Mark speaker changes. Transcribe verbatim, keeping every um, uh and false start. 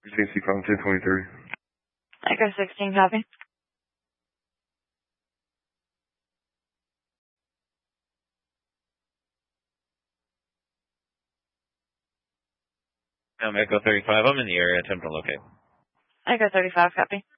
Speaker 1: sixteen, from ten twenty-three.
Speaker 2: Echo sixteen, copy.
Speaker 3: I'm Echo thirty-five. I'm in the area. Attempt to locate.
Speaker 2: Echo thirty-five, copy.